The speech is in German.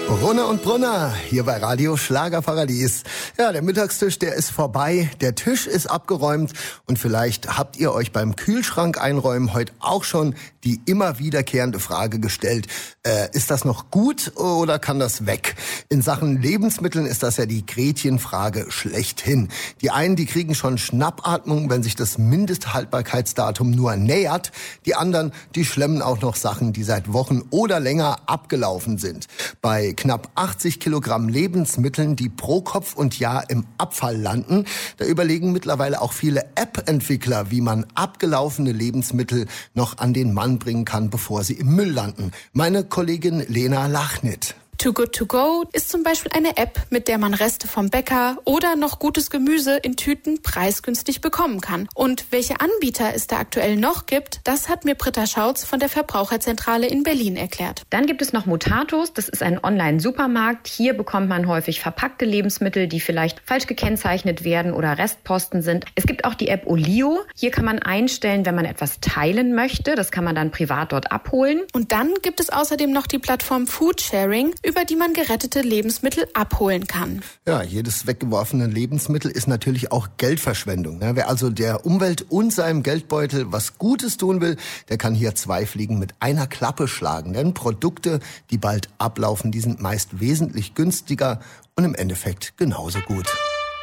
Brunner und Brunner, hier bei Radio Schlagerparadies. Ja, der Mittagstisch, der ist vorbei, der Tisch ist abgeräumt und vielleicht habt ihr euch beim Kühlschrank einräumen heute auch schon die immer wiederkehrende Frage gestellt, ist das noch gut oder kann das weg? In Sachen Lebensmitteln ist das ja die Gretchenfrage schlechthin. Die einen, die kriegen schon Schnappatmung, wenn sich das Mindesthaltbarkeitsdatum nur nähert. Die anderen, die schlemmen auch noch Sachen, die seit Wochen oder länger abgelaufen sind. Bei knapp 80 Kilogramm Lebensmitteln, die pro Kopf und Jahr im Abfall landen, da überlegen mittlerweile auch viele App-Entwickler, wie man abgelaufene Lebensmittel noch an den Mann bringen kann, bevor sie im Müll landen. Meine Kollegin Lena Lachnit. Too Good To Go ist zum Beispiel eine App, mit der man Reste vom Bäcker oder noch gutes Gemüse in Tüten preisgünstig bekommen kann. Und welche Anbieter es da aktuell noch gibt, das hat mir Britta Schautz von der Verbraucherzentrale in Berlin erklärt. Dann gibt es noch Mutatus, das ist ein Online-Supermarkt. Hier bekommt man häufig verpackte Lebensmittel, die vielleicht falsch gekennzeichnet werden oder Restposten sind. Es gibt auch die App Olio. Hier kann man einstellen, wenn man etwas teilen möchte. Das kann man dann privat dort abholen. Und dann gibt es außerdem noch die Plattform Foodsharing, über die man gerettete Lebensmittel abholen kann. Ja, jedes weggeworfene Lebensmittel ist natürlich auch Geldverschwendung. Wer also der Umwelt und seinem Geldbeutel was Gutes tun will, der kann hier 2 Fliegen mit einer Klappe schlagen. Denn Produkte, die bald ablaufen, die sind meist wesentlich günstiger und im Endeffekt genauso gut.